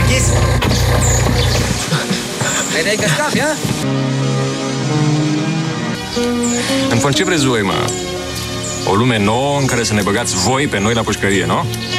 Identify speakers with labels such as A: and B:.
A: închis. Credeai că scapi, ha?
B: În fond, ce vreți voi, mă? O lume nouă în care să ne băgați voi pe noi la pușcărie, nu?